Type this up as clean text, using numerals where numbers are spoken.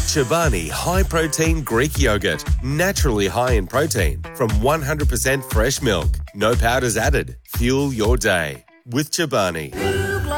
Chobani High Protein Greek Yogurt. Naturally high in protein from 100% fresh milk. No powders added. Fuel your day with Chobani.